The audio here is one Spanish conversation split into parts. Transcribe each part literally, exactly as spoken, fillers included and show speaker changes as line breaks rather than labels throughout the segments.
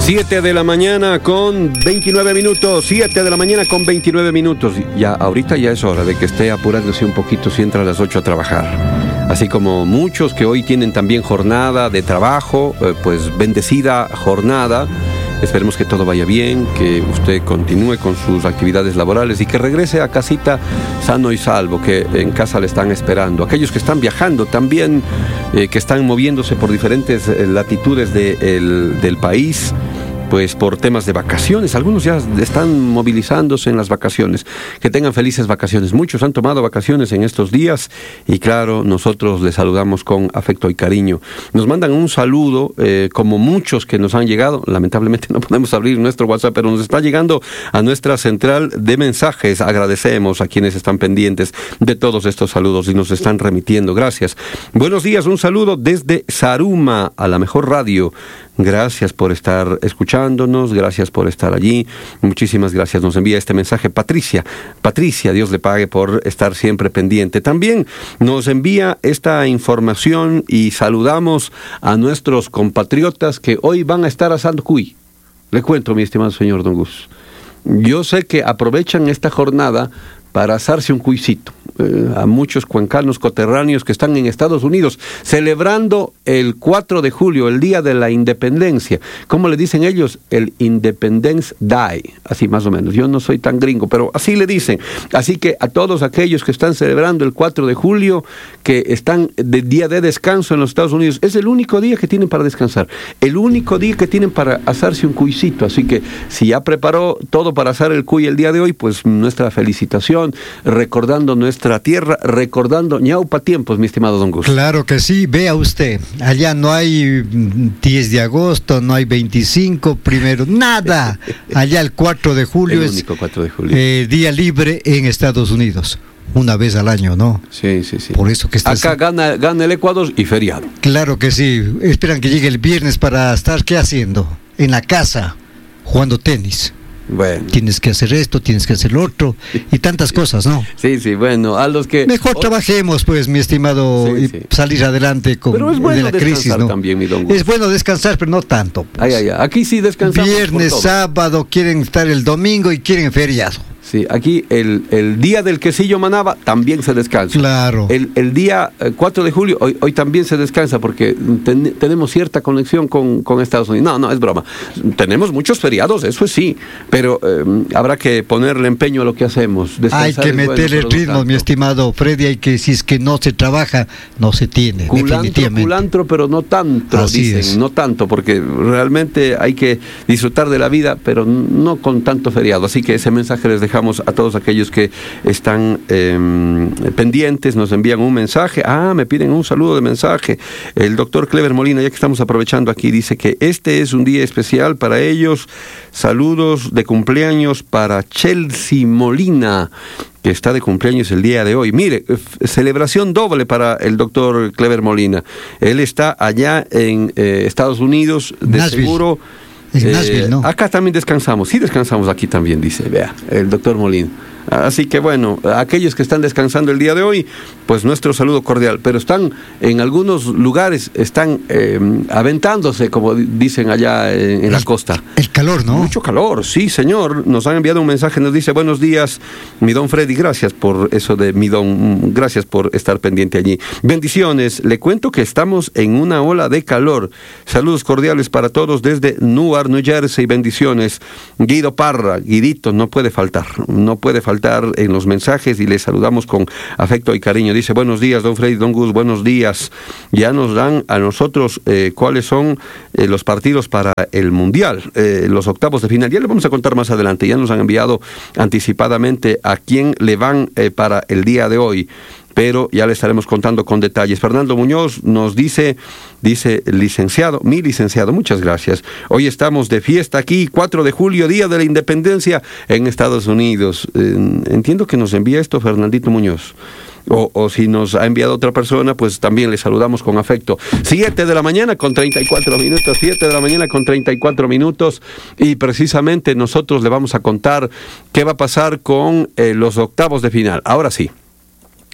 siete de la mañana con veintinueve minutos, siete de la mañana con veintinueve minutos. Ya, ahorita ya es hora de que esté apurándose un poquito si entra a las ocho a trabajar. Así como muchos que hoy tienen también jornada de trabajo, eh, pues bendecida jornada. Esperemos que todo vaya bien, que usted continúe con sus actividades laborales y que regrese a casita sano y salvo, que en casa le están esperando. Aquellos que están viajando también, eh, que están moviéndose por diferentes eh, latitudes de el, del país, pues por temas de vacaciones. Algunos ya están movilizándose en las vacaciones. Que tengan felices vacaciones. Muchos han tomado vacaciones en estos días y claro, nosotros les saludamos con afecto y cariño. Nos mandan un saludo, eh, como muchos que nos han llegado. Lamentablemente no podemos abrir nuestro WhatsApp, pero nos está llegando a nuestra central de mensajes. Agradecemos a quienes están pendientes de todos estos saludos y nos están remitiendo. Gracias. Buenos días, un saludo desde Zaruma, a la mejor radio. Gracias por estar escuchándonos, gracias por estar allí, muchísimas gracias. Nos envía este mensaje Patricia. Patricia, Dios le pague por estar siempre pendiente. También nos envía esta información y saludamos a nuestros compatriotas que hoy van a estar asando cuy. Le cuento, mi estimado señor Don Gus. Yo sé que aprovechan esta jornada para asarse un cuisito. Eh, a muchos cuencanos coterráneos que están en Estados Unidos celebrando el cuatro de julio, el Día de la Independencia. ¿Cómo le dicen ellos? El Independence Day, así más o menos. Yo no soy tan gringo, pero así le dicen. Así que a todos aquellos que están celebrando el cuatro de julio, que están de día de descanso en los Estados Unidos, es el único día que tienen para descansar, el único día que tienen para asarse un cuisito. Así que si ya preparó todo para asar el cuy el día de hoy, pues nuestra felicitación, recordando nuestra tierra, recordando ñaupa tiempos, mi estimado Don Gus.
Claro que sí, vea usted, allá no hay diez de agosto, no hay veinticinco, primero, nada. Allá el cuatro de julio
el
es
único cuatro de julio.
Eh, día libre en Estados Unidos. Una vez al año, ¿no?
Sí, sí, sí.
Por eso que está
acá gana, gana el Ecuador y feriado.
Claro que sí. Esperan que llegue el viernes para estar, ¿qué haciendo? En la casa, jugando tenis.
Bueno.
Tienes que hacer esto, tienes que hacer lo otro y tantas cosas, ¿no?
Sí, sí, bueno, a los que...
Mejor oh. trabajemos, pues, mi estimado, sí, y sí. salir adelante con
pero es bueno
de la crisis, ¿no?
También, mi don Gus.
Es bueno descansar, pero no tanto. Pues.
Ay, ay, ay. Aquí sí descansamos.
Viernes, sábado, quieren estar el domingo y quieren feriado.
Sí, aquí el, el día del quesillo Manaba también se descansa.
Claro.
El, el día cuatro de julio, hoy, hoy también se descansa porque ten, tenemos cierta conexión con, con Estados Unidos. No, no, es broma. Tenemos muchos feriados, eso sí, pero eh, habrá que ponerle empeño a lo que hacemos.
Hay que meterle bueno, ritmo, mi estimado Freddy, hay que, si es que no se trabaja, no se tiene,
culantro,
definitivamente.
Culantro, pero no tanto,
Así
dicen,
es.
no tanto, porque realmente hay que disfrutar de la vida, pero no con tanto feriado. Así que ese mensaje les dejamos a todos aquellos que están eh, pendientes, nos envían un mensaje. Ah, me piden un saludo de mensaje. El doctor Clever Molina, ya que estamos aprovechando aquí, dice que este es un día especial para ellos. Saludos de cumpleaños para Chelsea Molina, que está de cumpleaños el día de hoy. Mire, celebración doble para el doctor Clever Molina. Él está allá en eh, Estados Unidos, de
Nashville.
seguro...
En Nashville, ¿no?
Eh, acá también descansamos, sí descansamos aquí también, dice, vea, el doctor Molina. Así que bueno, aquellos que están descansando el día de hoy, pues nuestro saludo cordial, pero están en algunos lugares, están eh, aventándose, como dicen allá en, en
el,
la costa.
El calor, ¿no?
Mucho calor, sí señor, nos han enviado un mensaje, nos dice, buenos días, mi don Freddy, gracias por eso de mi don, gracias por estar pendiente allí. Bendiciones, le cuento que estamos en una ola de calor, saludos cordiales para todos desde Newark, New Jersey, bendiciones. Guido Parra, Guidito, no puede faltar, no puede faltar en los mensajes y le saludamos con afecto y cariño. Dice, buenos días, don Freddy, don Gus, buenos días. Ya nos dan a nosotros eh, cuáles son eh, los partidos para el Mundial, eh, los octavos de final. Ya le vamos a contar más adelante, ya nos han enviado anticipadamente a quién le van eh, para el día de hoy, pero ya le estaremos contando con detalles. Fernando Muñoz nos dice, dice, licenciado, mi licenciado, muchas gracias. Hoy estamos de fiesta aquí, cuatro de julio, Día de la Independencia en Estados Unidos. Eh, entiendo que nos envía esto Fernandito Muñoz. O, o si nos ha enviado otra persona, pues también le saludamos con afecto. siete de la mañana con treinta y cuatro minutos, siete de la mañana con treinta y cuatro minutos, y precisamente nosotros le vamos a contar qué va a pasar con eh, los octavos de final. Ahora sí.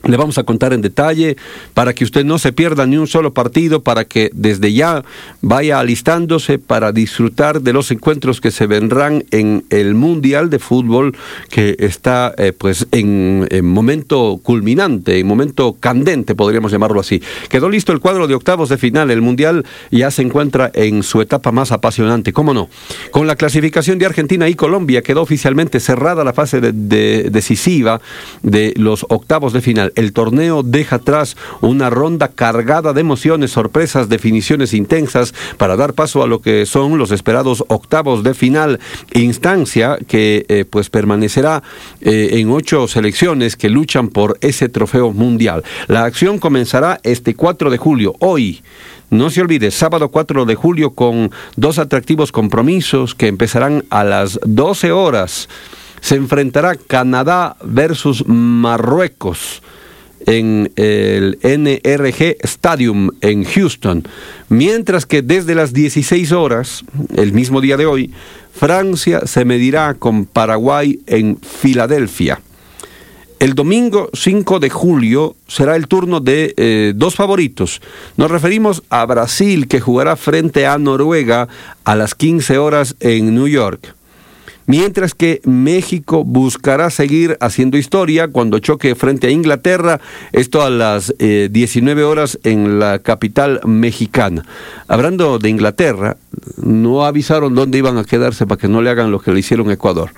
Le vamos a contar en detalle para que usted no se pierda ni un solo partido, para que desde ya vaya alistándose para disfrutar de los encuentros que se vendrán en el Mundial de Fútbol, que está eh, pues en, en momento culminante, en momento candente, podríamos llamarlo así. Quedó listo el cuadro de octavos de final. El Mundial ya se encuentra en su etapa más apasionante, ¿cómo no? Con la clasificación de Argentina y Colombia quedó oficialmente cerrada la fase de, de, decisiva de los octavos de final. El torneo deja atrás una ronda cargada de emociones, sorpresas, definiciones intensas para dar paso a lo que son los esperados octavos de final, instancia que eh, pues permanecerá eh, en ocho selecciones que luchan por ese trofeo mundial. La acción comenzará este cuatro de julio, hoy. No se olvide, sábado cuatro de julio, con dos atractivos compromisos que empezarán a las doce horas. Se enfrentará Canadá versus Marruecos en el N R G Stadium en Houston, mientras que desde las dieciséis horas, el mismo día de hoy, Francia se medirá con Paraguay en Filadelfia. El domingo cinco de julio será el turno de eh, dos favoritos. Nos referimos a Brasil, que jugará frente a Noruega a las quince horas en New York. Mientras que México buscará seguir haciendo historia cuando choque frente a Inglaterra, esto a las eh, diecinueve horas en la capital mexicana. Hablando de Inglaterra, no avisaron dónde iban a quedarse para que no le hagan lo que le hicieron a Ecuador.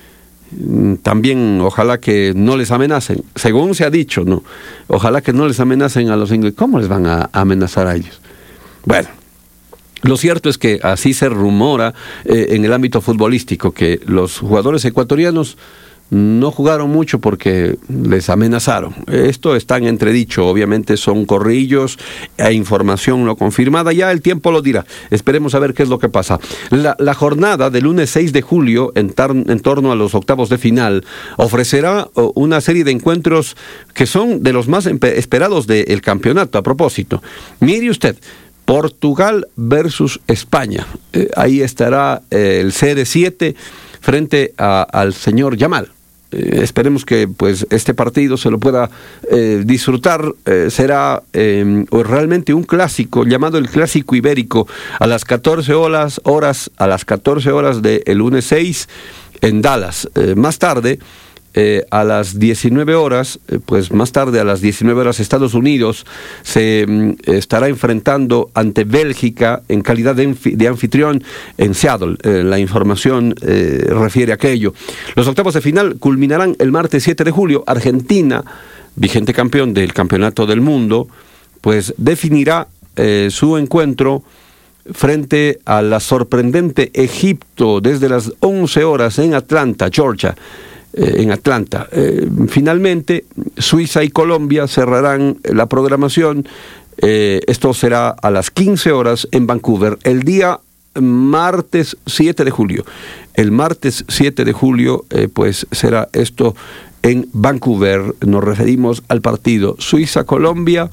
También ojalá que no les amenacen, según se ha dicho, ¿no? Ojalá que no les amenacen a los ingleses. ¿Cómo les van a amenazar a ellos? Bueno, lo cierto es que así se rumora eh, en el ámbito futbolístico, que los jugadores ecuatorianos no jugaron mucho porque les amenazaron. Esto está en entredicho, obviamente son corrillos e información no confirmada, ya el tiempo lo dirá. Esperemos a ver qué es lo que pasa. La, la jornada del lunes seis de julio, en, tar, en torno a los octavos de final, ofrecerá una serie de encuentros que son de los más esperados del campeonato. A propósito, mire usted, Portugal versus España. Eh, ahí estará eh, el C R siete frente a, al señor Yamal. Eh, esperemos que pues este partido se lo pueda eh, disfrutar. Eh, será eh, realmente un clásico llamado el Clásico Ibérico a las catorce horas, horas a las catorce horas del lunes seis en Dallas. Eh, más tarde, Eh, a las diecinueve horas, eh, pues más tarde a las diecinueve horas, Estados Unidos se eh, estará enfrentando ante Bélgica en calidad de, de anfitrión en Seattle. Eh, la información eh, refiere a aquello. Los octavos de final culminarán el martes siete de julio. Argentina, vigente campeón del Campeonato del Mundo, pues definirá eh, su encuentro frente a la sorprendente Egipto desde las once horas en Atlanta, Georgia. Eh, en Atlanta. Eh, finalmente, Suiza y Colombia cerrarán la programación. Eh, esto será a las quince horas en Vancouver, el día martes siete de julio. El martes siete de julio, eh, pues será esto en Vancouver. Nos referimos al partido Suiza-Colombia,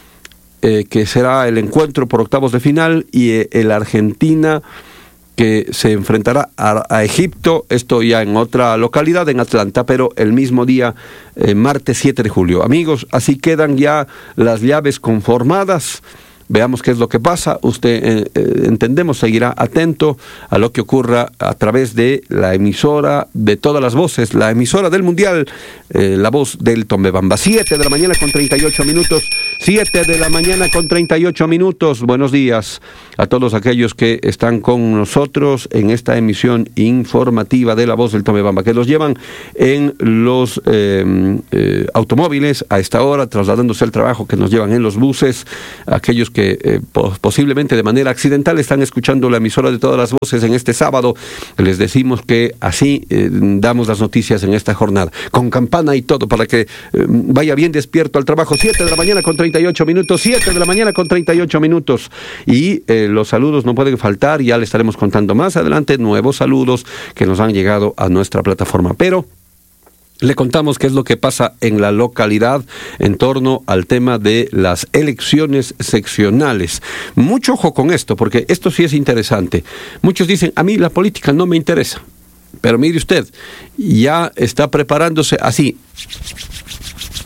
eh, que será el encuentro por octavos de final, y eh, el Argentina, que se enfrentará a, a Egipto, esto ya en otra localidad, en Atlanta, pero el mismo día, eh, martes siete de julio. Amigos, así quedan ya las llaves conformadas. Veamos qué es lo que pasa. Usted, eh, eh, entendemos, seguirá atento a lo que ocurra a través de la emisora de todas las voces, la emisora del Mundial, eh, la voz del Tomebamba. siete de la mañana con treinta y ocho minutos. siete de la mañana con treinta y ocho minutos. Buenos días a todos aquellos que están con nosotros en esta emisión informativa de la voz del Tomebamba, que los llevan en los eh, eh, automóviles a esta hora, trasladándose al trabajo, que nos llevan en los buses, aquellos que eh, po- posiblemente de manera accidental están escuchando la emisora de todas las voces en este sábado. Les decimos que así eh, damos las noticias en esta jornada, con campana y todo, para que eh, vaya bien despierto al trabajo. siete de la mañana con treinta y ocho minutos, siete de la mañana con treinta y ocho minutos. Y eh, los saludos no pueden faltar, ya le estaremos contando más adelante nuevos saludos que nos han llegado a nuestra plataforma. Pero le contamos qué es lo que pasa en la localidad en torno al tema de las elecciones seccionales. Mucho ojo con esto, porque esto sí es interesante. Muchos dicen, a mí la política no me interesa. Pero mire usted, ya está preparándose así.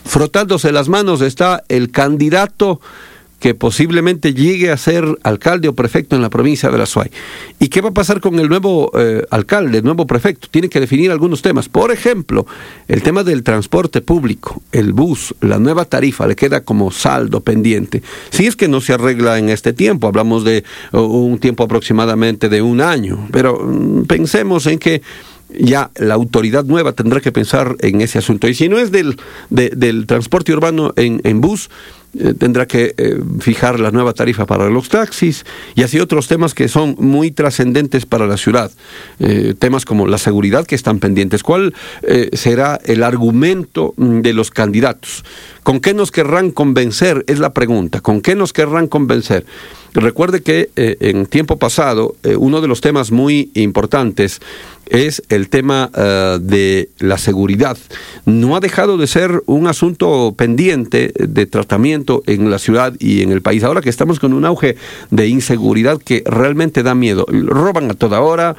frotándose las manos está el candidato que posiblemente llegue a ser alcalde o prefecto en la provincia de la Azuay. ¿Y qué va a pasar con el nuevo eh, alcalde, el nuevo prefecto? Tiene que definir algunos temas. Por ejemplo, el tema del transporte público, el bus, la nueva tarifa, le queda como saldo pendiente. Si es que no se arregla en este tiempo, hablamos de uh, un tiempo aproximadamente de un año, pero um, pensemos en que ya la autoridad nueva tendrá que pensar en ese asunto. Y si no es del, de, del transporte urbano en, en bus, eh, tendrá que eh, fijar la nueva tarifa para los taxis y así otros temas que son muy trascendentes para la ciudad. Eh, temas como la seguridad que están pendientes. ¿Cuál eh, será el argumento de los candidatos? ¿Con qué nos querrán convencer? Es la pregunta. ¿Con qué nos querrán convencer? Recuerde que eh, en tiempo pasado eh, uno de los temas muy importantes es el tema uh, de la seguridad. No ha dejado de ser un asunto pendiente de tratamiento en la ciudad y en el país. Ahora que estamos con un auge de inseguridad que realmente da miedo. Roban a toda hora,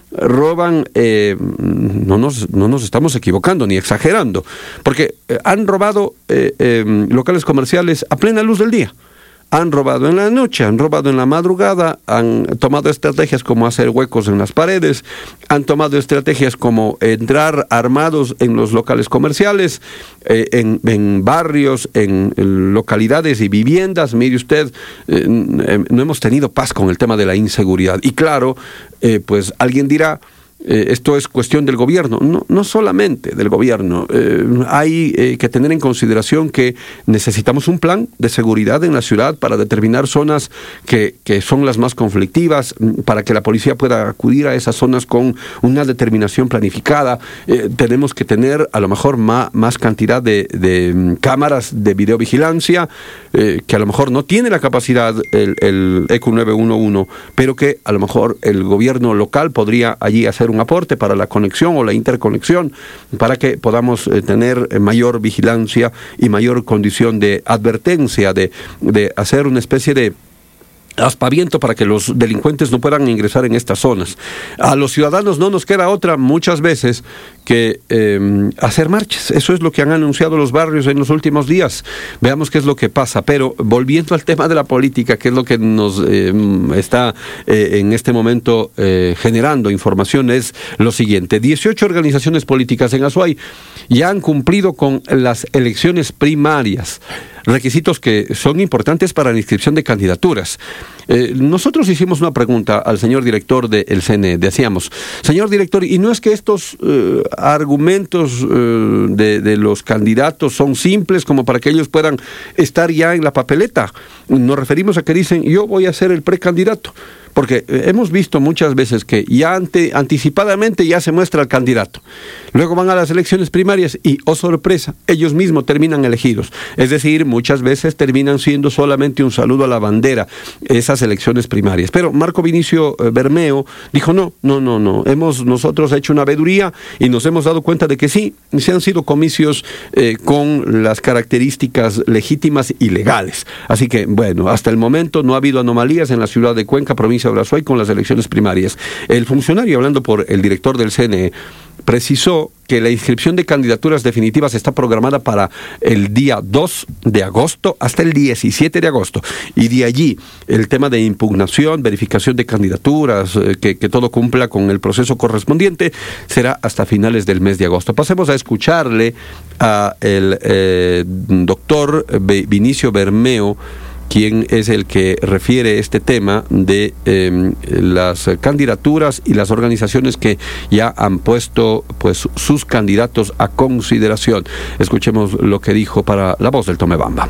roban, eh, no, nos, no nos estamos equivocando ni exagerando, porque eh, han robado eh, eh, locales comerciales a plena luz del día. Han robado en la noche, han robado en la madrugada, han tomado estrategias como hacer huecos en las paredes, han tomado estrategias como entrar armados en los locales comerciales, eh, en, en barrios, en, en localidades y viviendas. Mire usted, eh, no hemos tenido paz con el tema de la inseguridad. Y claro, eh, pues alguien dirá, Eh, esto es cuestión del gobierno. No, no solamente del gobierno. Eh, hay eh, que tener en consideración que necesitamos un plan de seguridad en la ciudad para determinar zonas que, que son las más conflictivas, para que la policía pueda acudir a esas zonas con una determinación planificada. Eh, tenemos que tener a lo mejor más, más cantidad de, de cámaras de videovigilancia, eh, que a lo mejor no tiene la capacidad el, el E Q nueve uno uno, pero que a lo mejor el gobierno local podría allí hacer un aporte para la conexión o la interconexión, para que podamos eh, tener mayor vigilancia y mayor condición de advertencia, de, de hacer una especie de aspaviento para que los delincuentes no puedan ingresar en estas zonas. A los ciudadanos no nos queda otra muchas veces que eh, hacer marchas. Eso es lo que han anunciado los barrios en los últimos días. Veamos qué es lo que pasa. Pero volviendo al tema de la política, que es lo que nos eh, está eh, en este momento eh, generando información, es lo siguiente. dieciocho organizaciones políticas en Azuay ya han cumplido con las elecciones primarias, requisitos que son importantes para la inscripción de candidaturas. Eh, nosotros hicimos una pregunta al señor director del C N E. Decíamos, señor director, ¿y no es que estos eh, argumentos eh, de, de los candidatos son simples como para que ellos puedan estar ya en la papeleta? Nos referimos a que dicen, yo voy a ser el precandidato. Porque eh, hemos visto muchas veces que ya ante, anticipadamente ya se muestra el candidato. Luego van a las elecciones primarias y, oh sorpresa, ellos mismos terminan elegidos. Es decir, muchas veces terminan siendo solamente un saludo a la bandera esas elecciones primarias. Pero Marco Vinicio eh, Bermeo dijo, no, no, no, no. Hemos nosotros hecho una veeduría y nos hemos dado cuenta de que sí, se han sido comicios eh, con las características legítimas y legales. Así que, bueno, hasta el momento no ha habido anomalías en la ciudad de Cuenca, provincia de Azuay, con las elecciones primarias. El funcionario, hablando por el director del C N E, precisó que la inscripción de candidaturas definitivas está programada para el día dos de agosto hasta el diecisiete de agosto. Y de allí el tema de impugnación, verificación de candidaturas, eh, que, que todo cumpla con el proceso correspondiente, será hasta finales del mes de agosto. Pasemos a escucharle a el eh, doctor Vinicio Bermeo, quien es el que refiere este tema de eh, las candidaturas y las organizaciones que ya han puesto pues sus candidatos a consideración. Escuchemos lo que dijo para La Voz del Tomebamba.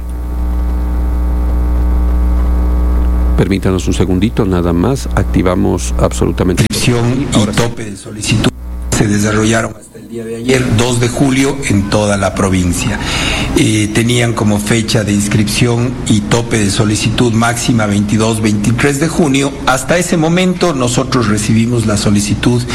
Permítanos un segundito, nada más, activamos absolutamente.
Inscripción y tope de solicitud se desarrollaron hasta el día de ayer, dos de julio, en toda la provincia. Eh, tenían como fecha de inscripción y tope de solicitud máxima veintidós veintitrés de junio. Hasta ese momento nosotros recibimos la solicitud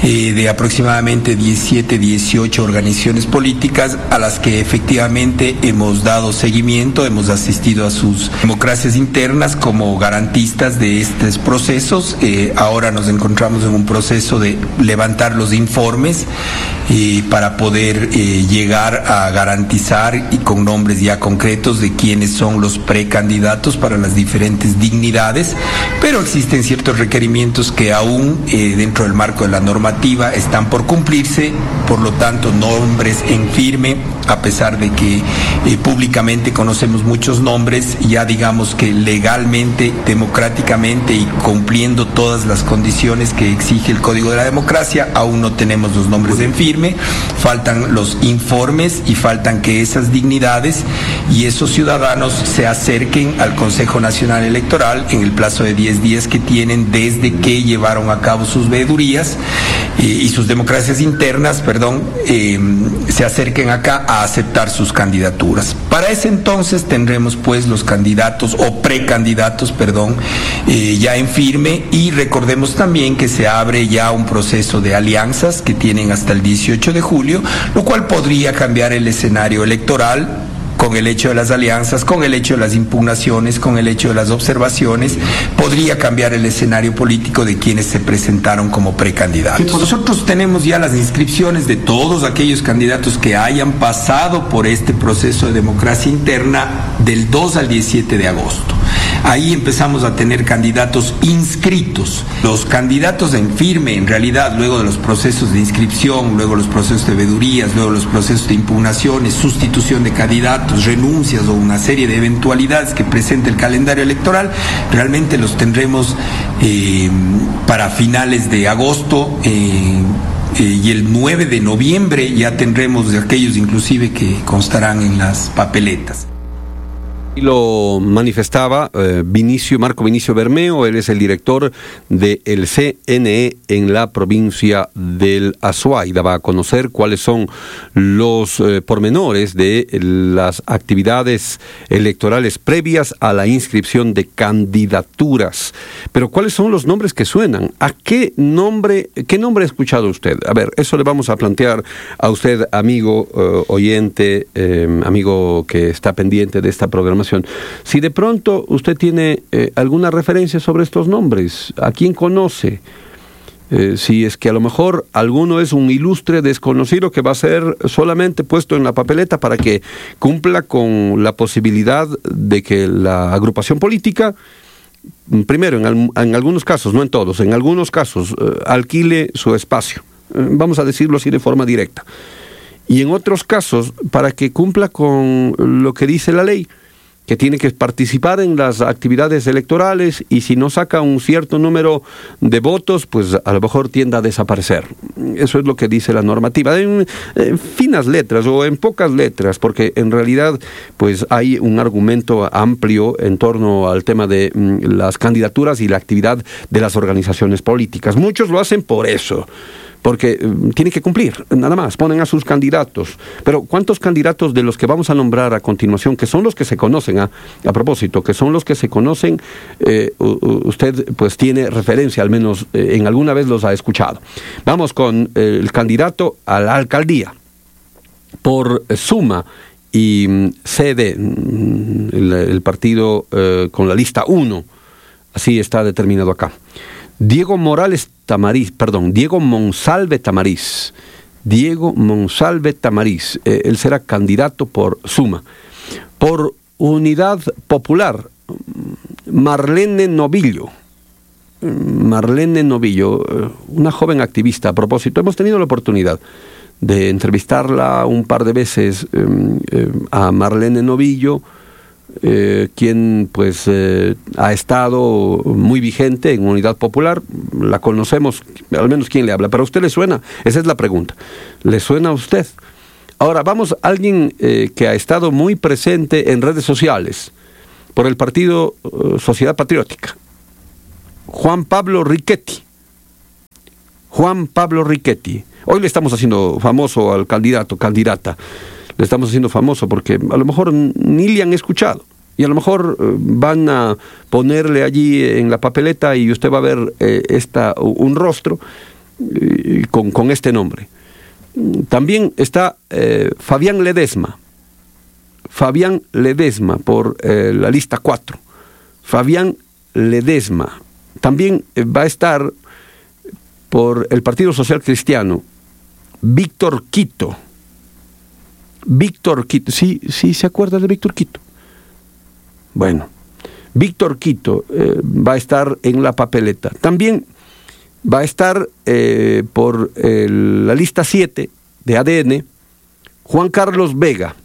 eh, de aproximadamente diecisiete, dieciocho organizaciones políticas a las que efectivamente hemos dado seguimiento, hemos asistido a sus democracias internas como garantistas de estos procesos. Eh, ahora nos encontramos en un proceso de levantar los informes eh, para poder eh, llegar a garantizar y con nombres ya concretos de quiénes son los precandidatos para las diferentes dignidades, pero existen ciertos requerimientos que aún eh, dentro del marco de la normativa están por cumplirse, por lo tanto nombres en firme, a pesar de que eh, públicamente conocemos muchos nombres, ya digamos que legalmente, democráticamente y cumpliendo todas las condiciones que exige el Código de la Democracia, aún no tenemos los nombres en firme, faltan los informes y faltan que esas dignidades y esos ciudadanos se acerquen al Consejo Nacional Electoral en el plazo de diez días que tienen desde que llevaron a cabo sus veedurías eh, y sus democracias internas, perdón, eh, se acerquen acá a aceptar sus candidaturas. Para ese entonces tendremos pues los candidatos o precandidatos, perdón, eh, ya en firme, y recordemos también que se abre ya un proceso de alianzas que tienen hasta el dieciocho de julio, lo cual podría cambiar el escenario electoral con el hecho de las alianzas, con el hecho de las impugnaciones, con el hecho de las observaciones, podría cambiar el escenario político de quienes se presentaron como precandidatos. Nosotros tenemos ya las inscripciones de todos aquellos candidatos que hayan pasado por este proceso de democracia interna del dos al diecisiete de agosto. Ahí empezamos a tener candidatos inscritos. Los candidatos en firme, en realidad, luego de los procesos de inscripción, luego los procesos de veedurías, luego los procesos de impugnaciones, sustitución de candidatos, renuncias o una serie de eventualidades que presenta el calendario electoral, realmente los tendremos eh, para finales de agosto. Eh, Eh, y el nueve de noviembre ya tendremos de aquellos inclusive que constarán en las papeletas.
Y lo manifestaba eh, Vinicio, Marco Vinicio Bermeo, él es el director del C N E en la provincia del Azuay. Daba a conocer cuáles son los eh, pormenores de las actividades electorales previas a la inscripción de candidaturas. Pero ¿cuáles son los nombres que suenan? ¿A qué nombre, qué nombre ha escuchado usted? A ver, eso le vamos a plantear a usted, amigo eh, oyente, eh, amigo que está pendiente de esta programación. Si de pronto usted tiene eh, alguna referencia sobre estos nombres, ¿a quién conoce? Eh, si es que a lo mejor alguno es un ilustre desconocido que va a ser solamente puesto en la papeleta para que cumpla con la posibilidad de que la agrupación política, primero, en, al, en algunos casos, no en todos, en algunos casos, eh, alquile su espacio, eh, vamos a decirlo así de forma directa, y en otros casos, para que cumpla con lo que dice la ley, que tiene que participar en las actividades electorales, y si no saca un cierto número de votos, pues a lo mejor tiende a desaparecer. Eso es lo que dice la normativa, en, en finas letras o en pocas letras, porque en realidad pues hay un argumento amplio en torno al tema de mm, las candidaturas y la actividad de las organizaciones políticas. Muchos lo hacen por eso, porque eh, tienen que cumplir, nada más, ponen a sus candidatos. Pero ¿cuántos candidatos de los que vamos a nombrar a continuación, que son los que se conocen, a, a propósito, que son los que se conocen, eh, usted pues tiene referencia, al menos eh, en alguna vez los ha escuchado? Vamos con eh, el candidato a la alcaldía por Suma y mm, C D, mm, el, el partido eh, con la lista uno, así está determinado acá. Diego Morales Tamariz, perdón, Diego Monsalve Tamariz, Diego Monsalve Tamariz, eh, él será candidato por Suma. Por Unidad Popular, Marlene Novillo, Marlene Novillo, una joven activista. A propósito, hemos tenido la oportunidad de entrevistarla un par de veces eh, eh, a Marlene Novillo, Eh, quien pues eh, ha estado muy vigente en Unidad Popular. La conocemos, al menos quien le habla. ¿Pero a usted le suena? Esa es la pregunta. ¿Le suena a usted? Ahora vamos a alguien eh, que ha estado muy presente en redes sociales por el partido uh, Sociedad Patriótica, Juan Pablo Riquetti. Juan Pablo Riquetti. Hoy le estamos haciendo famoso al candidato, candidata. Le estamos haciendo famoso porque a lo mejor ni le han escuchado, y a lo mejor eh, van a ponerle allí en la papeleta y usted va a ver eh, esta, un rostro eh, con, con este nombre. También está eh, Fabián Ledesma. Fabián Ledesma por eh, la lista cuatro. Fabián Ledesma. También eh, va a estar por el Partido Social Cristiano Víctor Quito. Víctor Quito. ¿Sí, sí se acuerda de Víctor Quito? Bueno, Víctor Quito eh, va a estar en la papeleta. También va a estar eh, por eh, la lista siete de A D N Juan Carlos Vega.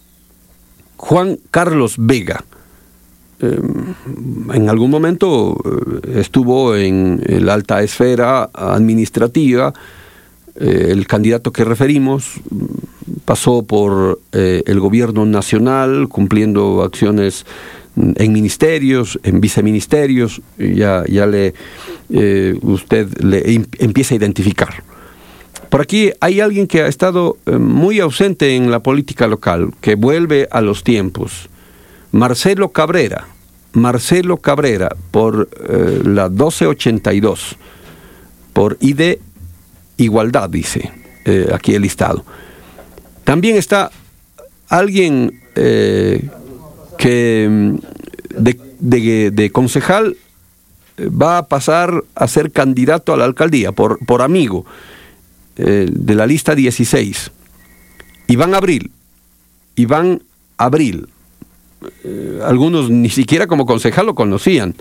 Juan Carlos Vega. Eh, en algún momento eh, estuvo en la alta esfera administrativa. Eh, el candidato que referimos pasó por eh, el gobierno nacional, cumpliendo acciones en ministerios, en viceministerios. Ya, ya le eh, usted le em, empieza a identificar. Por aquí hay alguien que ha estado eh, muy ausente en la política local, que vuelve a los tiempos. Marcelo Cabrera, Marcelo Cabrera, por eh, la doce ochenta y dos, por I D Igualdad, dice eh, aquí el listado. También está alguien eh, que de, de, de concejal va a pasar a ser candidato a la alcaldía, por, por amigo, eh, de la lista dieciséis. Iván Abril, Iván Abril. Eh, algunos ni siquiera como concejal lo conocían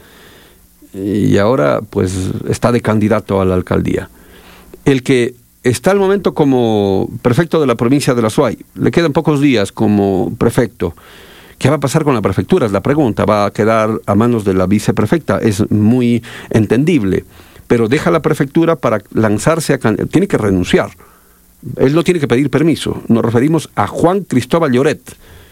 y ahora pues está de candidato a la alcaldía. El que está al momento como prefecto de la provincia de la Azuay, le quedan pocos días como prefecto. ¿Qué va a pasar con la prefectura? Es la pregunta. ¿Va a quedar a manos de la viceprefecta? Es muy entendible, pero deja la prefectura para lanzarse a... Tiene que renunciar. Él no tiene que pedir permiso. Nos referimos a Juan Cristóbal Lloret.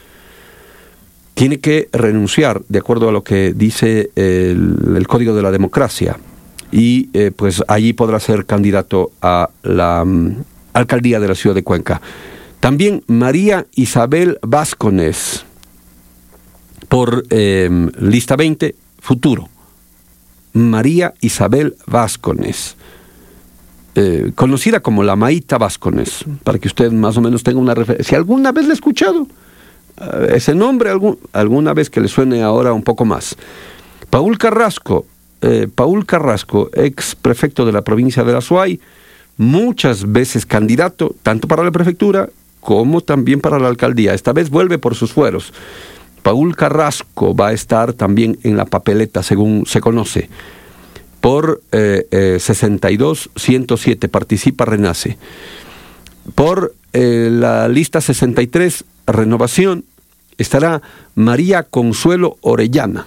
Tiene que renunciar, de acuerdo a lo que dice el, el Código de la Democracia, y eh, pues allí podrá ser candidato a la um, alcaldía de la ciudad de Cuenca. También María Isabel Vázquez, por eh, lista veinte, Futuro. María Isabel Vázquez, eh, conocida como la Maíta Vázquez, para que usted más o menos tenga una referencia. Si alguna vez le he escuchado uh, ese nombre, algún, alguna vez que le suene ahora un poco más. Paul Carrasco, eh, Paul Carrasco, ex prefecto de la provincia de la Azuay, muchas veces candidato, tanto para la prefectura como también para la alcaldía. Esta vez vuelve por sus fueros. Paul Carrasco va a estar también en la papeleta, según se conoce, por eh, eh, sesenta y dos ciento siete, participa Renace. Por eh, la lista sesenta y tres, Renovación, estará María Consuelo Orellana.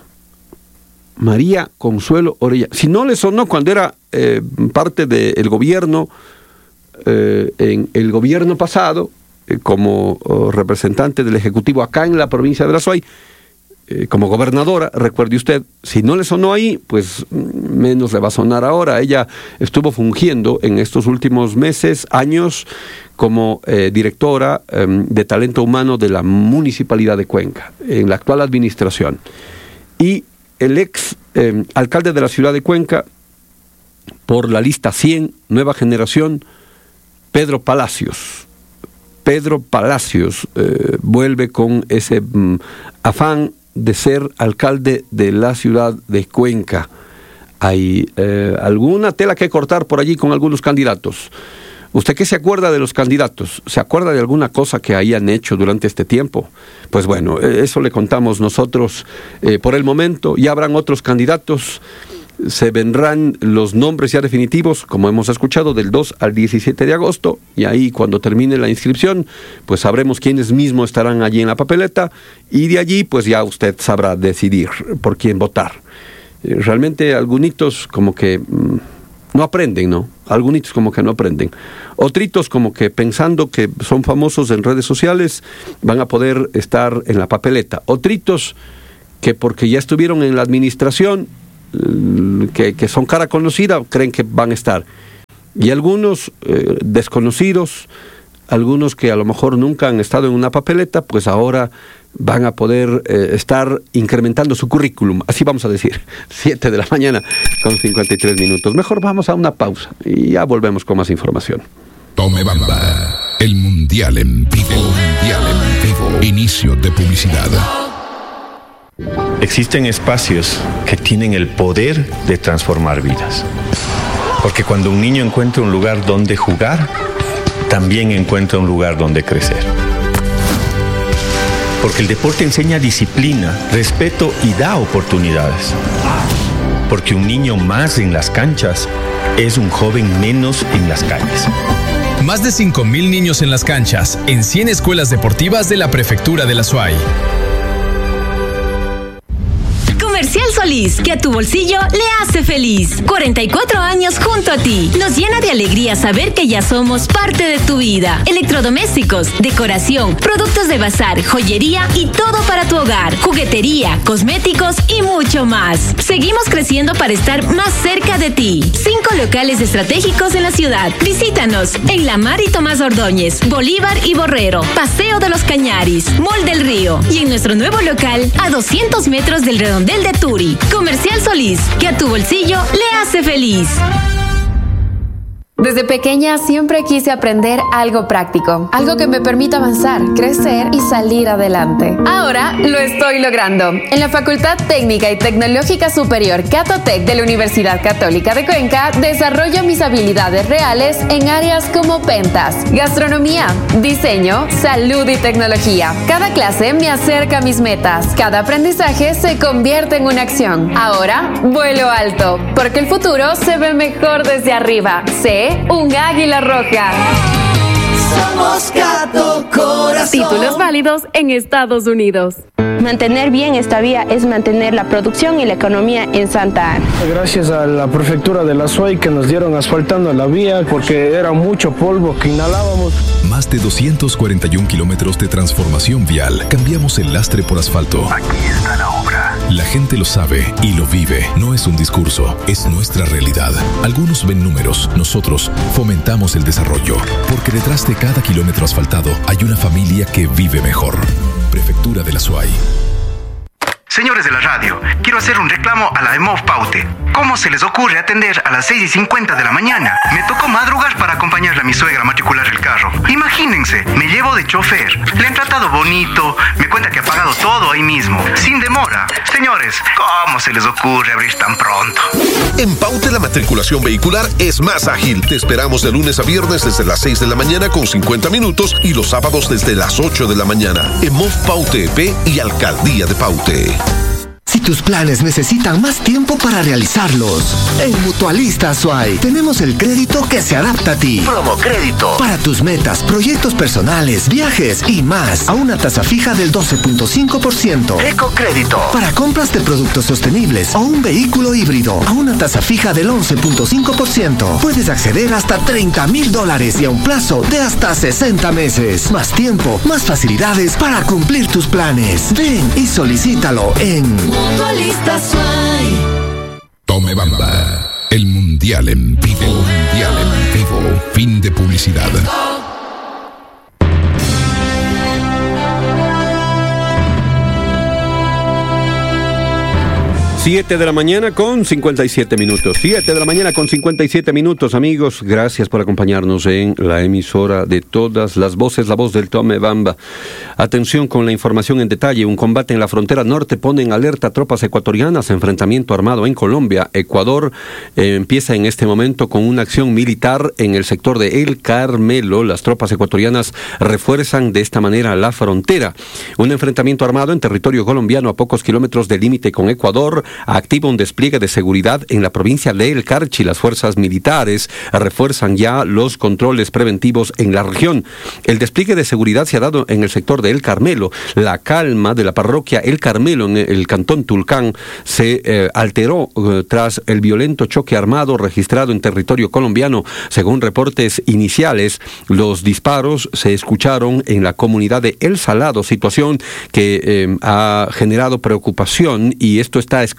María Consuelo Orellana. Si no le sonó cuando era eh, parte del gobierno, eh, en el gobierno pasado, como oh, representante del Ejecutivo acá en la provincia de la Azuay, eh, como gobernadora, recuerde usted, si no le sonó ahí, pues menos le va a sonar ahora. Ella estuvo fungiendo en estos últimos meses, años, como eh, directora eh, de talento humano de la Municipalidad de Cuenca, en la actual administración. Y el ex eh, alcalde de la ciudad de Cuenca, por la lista cien, Nueva Generación, Pedro Palacios. Pedro Palacios eh, vuelve con ese mm, afán de ser alcalde de la ciudad de Cuenca. Hay eh, alguna tela que cortar por allí con algunos candidatos. ¿Usted qué se acuerda de los candidatos? ¿Se acuerda de alguna cosa que hayan hecho durante este tiempo? Pues bueno, eso le contamos nosotros eh, por el momento. Ya habrán otros candidatos. Se vendrán los nombres ya definitivos, como hemos escuchado, del dos al diecisiete de agosto, y ahí cuando termine la inscripción, pues sabremos quiénes mismos estarán allí en la papeleta, y de allí pues ya usted sabrá decidir por quién votar. Realmente algunitos como que mmm, no aprenden, ¿no? Algunitos como que no aprenden. Otritos como que pensando que son famosos en redes sociales van a poder estar en la papeleta. Otritos que porque ya estuvieron en la administración, Que, que son cara conocida, creen que van a estar. Y algunos eh, desconocidos, algunos que a lo mejor nunca han estado en una papeleta, pues ahora van a poder eh, estar incrementando su currículum, así vamos a decir. Siete de la mañana con cincuenta y tres minutos. Mejor vamos a una pausa y ya volvemos con más información.
Tome Bamba, el mundial en vivo, el mundial en vivo. Inicio de publicidad.
Existen espacios que tienen el poder de transformar vidas. Porque cuando un niño encuentra un lugar donde jugar, también encuentra un lugar donde crecer. Porque el deporte enseña disciplina, respeto y da oportunidades. Porque un niño más en las canchas es un joven menos en las calles.
Más de cinco mil niños en las canchas, en cien escuelas deportivas de la Prefectura de la Suay.
Comercial Solís, que a tu bolsillo le hace feliz. cuarenta y cuatro años junto a ti. Nos llena de alegría saber que ya somos parte de tu vida. Electrodomésticos, decoración, productos de bazar, joyería y todo para tu hogar. Juguetería, cosméticos y mucho más. Seguimos creciendo para estar más cerca de ti. Cinco locales estratégicos en la ciudad. Visítanos en La Mar y Tomás Ordóñez, Bolívar y Borrero, Paseo de los Cañaris, Mall del Río y en nuestro nuevo local a doscientos metros del redondel de Turi. Comercial Solís, que a tu bolsillo le hace feliz.
Desde pequeña siempre quise aprender algo práctico, algo que me permita avanzar, crecer y salir adelante. Ahora lo estoy logrando. En la Facultad Técnica y Tecnológica Superior Catotec de la Universidad Católica de Cuenca desarrollo mis habilidades reales en áreas como ventas, gastronomía, diseño, salud y tecnología. Cada clase me acerca a mis metas. Cada aprendizaje se convierte en una acción. Ahora vuelo alto, porque el futuro se ve mejor desde arriba. Sé un águila roja.
Somos Cato Corazón.
Títulos válidos en Estados Unidos.
Mantener bien esta vía es mantener la producción y la economía en Santa Ana.
Gracias a la prefectura de la Suay que nos dieron asfaltando la vía porque era mucho polvo que inhalábamos.
Más de doscientos cuarenta y un kilómetros de transformación vial. Cambiamos el lastre por asfalto.
Aquí está la obra.
La gente lo sabe y lo vive. No es un discurso, es nuestra realidad. Algunos ven números, nosotros fomentamos el desarrollo. Porque detrás de cada kilómetro asfaltado hay una familia que vive mejor. Prefectura de la Suay.
Señores de la radio, quiero hacer un reclamo a la E M O V Paute. ¿Cómo se les ocurre atender a las seis y cincuenta de la mañana? Me tocó madrugar para acompañarle a mi suegra a matricular el carro. Imagínense, me llevo de chofer, le han tratado bonito, me cuenta que ha pagado todo ahí mismo, sin demora. Señores, ¿cómo se les ocurre abrir tan pronto?
En Paute la matriculación vehicular es más ágil. Te esperamos de lunes a viernes desde las seis de la mañana con cincuenta minutos y los sábados desde las ocho de la mañana. E M O V Paute E P y Alcaldía de Paute.
Si tus planes necesitan más tiempo para realizarlos, en Mutualista Suay tenemos el crédito que se adapta a ti.
Promo crédito.
Para tus metas, proyectos personales, viajes y más, a una tasa fija del doce punto cinco por ciento.
Ecocrédito.
Para compras de productos sostenibles o un vehículo híbrido, a una tasa fija del once punto cinco por ciento. Puedes acceder hasta treinta mil dólares y a un plazo de hasta sesenta meses. Más tiempo, más facilidades para cumplir tus planes. Ven y solicítalo en
Mutualista Suay.
Tome Bamba, el mundial en vivo, el mundial en vivo. Fin de publicidad.
Siete de la mañana con cincuenta y siete minutos. Siete de la mañana con cincuenta y siete minutos, amigos. Gracias por acompañarnos en la emisora de todas las voces, la voz del Tome Bamba. Atención con la información en detalle. Un combate en la frontera norte pone en alerta a tropas ecuatorianas. Enfrentamiento armado en Colombia. Ecuador eh, empieza en este momento con una acción militar en el sector de El Carmelo. Las tropas ecuatorianas refuerzan de esta manera la frontera. Un enfrentamiento armado en territorio colombiano a pocos kilómetros del límite con Ecuador activa un despliegue de seguridad en la provincia de El Carchi. Las fuerzas militares refuerzan ya los controles preventivos en la región. El despliegue de seguridad se ha dado en el sector de El Carmelo. La calma de la parroquia El Carmelo en el cantón Tulcán se eh, alteró eh, tras el violento choque armado registrado en territorio colombiano. Según reportes iniciales, los disparos se escucharon en la comunidad de El Salado, situación que eh, ha generado preocupación y esto está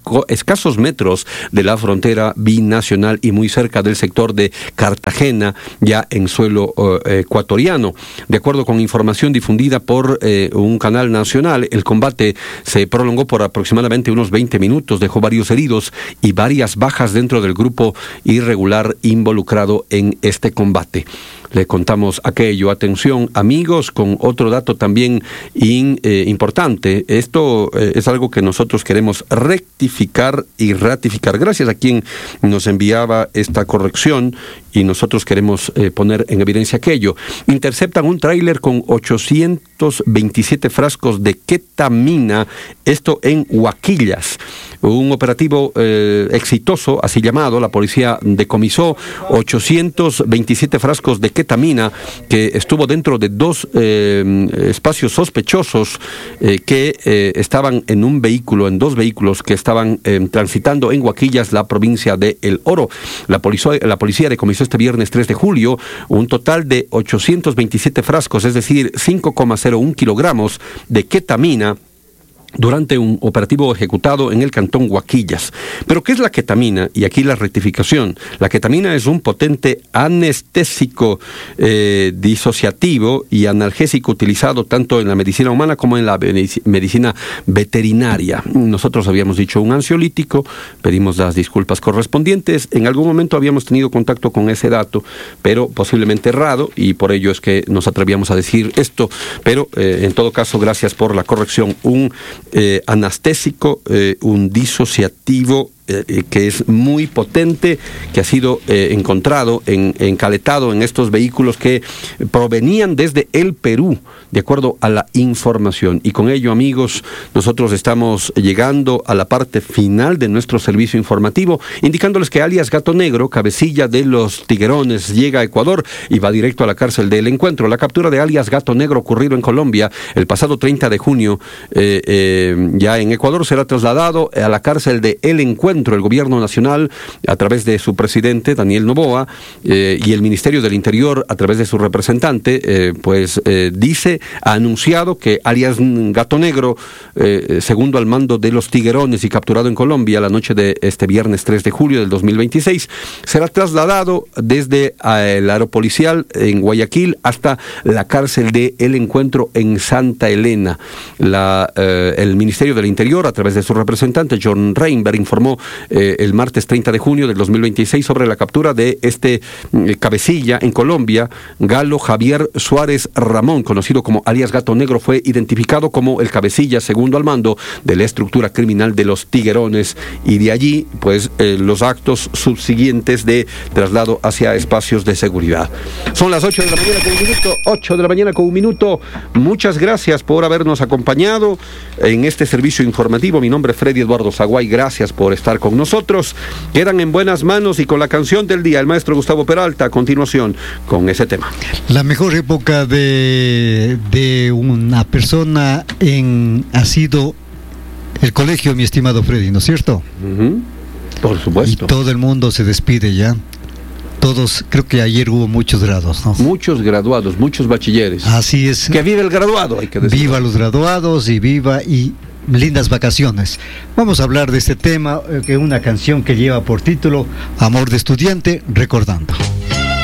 esco- escasos metros de la frontera binacional y muy cerca del sector de Cartagena, ya en suelo uh, ecuatoriano. De acuerdo con información difundida por eh, un canal nacional, el combate se prolongó por aproximadamente unos veinte minutos, dejó varios heridos y varias bajas dentro del grupo irregular involucrado en este combate. Le contamos aquello. Atención, amigos, con otro dato también in, eh, importante. Esto eh, es algo que nosotros queremos rectificar y ratificar. Gracias a quien nos enviaba esta corrección y nosotros queremos eh, poner en evidencia aquello. Interceptan un tráiler con ochocientos veintisiete frascos de ketamina, esto en Huaquillas. Un operativo eh, exitoso, así llamado. La policía decomisó ochocientos veintisiete frascos de ketamina que estuvo dentro de dos eh, espacios sospechosos eh, que eh, estaban en un vehículo, en dos vehículos que estaban eh, transitando en Huaquillas, la provincia de El Oro. La policía, la policía decomisó este viernes tres de julio un total de ochocientos veintisiete frascos, es decir, cinco coma cero uno kilogramos de ketamina, durante un operativo ejecutado en el cantón Huaquillas. ¿Pero qué es la ketamina? Y aquí la rectificación. La ketamina es un potente anestésico eh, disociativo y analgésico utilizado tanto en la medicina humana como en la medicina veterinaria. Nosotros habíamos dicho un ansiolítico, pedimos las disculpas correspondientes. En algún momento habíamos tenido contacto con ese dato, pero posiblemente errado, y por ello es que nos atrevíamos a decir esto. Pero eh, en todo caso, gracias por la corrección. Un Eh, anestésico, eh, un disociativo eh, que es muy potente, que ha sido eh, encontrado, en, encaletado en estos vehículos que provenían desde el Perú, de acuerdo a la información. Y con ello, amigos, nosotros estamos llegando a la parte final de nuestro servicio informativo, indicándoles que alias Gato Negro, cabecilla de los Tiguerones, llega a Ecuador y va directo a la cárcel de El Encuentro. La captura de alias Gato Negro, ocurrido en Colombia el pasado treinta de junio, eh, eh, ya en Ecuador, será trasladado a la cárcel de El Encuentro. El gobierno nacional, a través de su presidente, Daniel Noboa, eh, y el Ministerio del Interior, a través de su representante, eh, pues eh, dice, ha anunciado que alias Gato Negro, eh, segundo al mando de los Tiguerones y capturado en Colombia la noche de este viernes tres de julio del dos mil veintiséis, será trasladado desde eh, el aeropolicial en Guayaquil hasta la cárcel de El Encuentro en Santa Elena. La, eh, el Ministerio del Interior, a través de su representante, John Reinberg, informó Eh, el martes treinta de junio del dos mil veintiséis sobre la captura de este eh, cabecilla en Colombia. Galo Javier Suárez Ramón, conocido como alias Gato Negro, fue identificado como el cabecilla segundo al mando de la estructura criminal de los Tiguerones, y de allí pues eh, los actos subsiguientes de traslado hacia espacios de seguridad. Son las ocho de la mañana con un minuto, ocho de la mañana con un minuto. Muchas gracias por habernos acompañado en este servicio informativo. Mi nombre es Freddy Eduardo Zaguay, gracias por estar con nosotros. Quedan en buenas manos y con la canción del día, el maestro Gustavo Peralta, a continuación con ese tema.
La mejor época de, de una persona en ha sido el colegio, mi estimado Freddy, ¿no es cierto?
Uh-huh. Por supuesto.
Y todo el mundo se despide ya. Todos, creo que ayer hubo muchos grados, ¿no?
Muchos graduados, muchos bachilleres.
Así es.
Que viva el graduado, hay que decir.
Viva los graduados y viva y lindas vacaciones. Vamos a hablar de este tema, que es una canción que lleva por título Amor de Estudiante, recordando.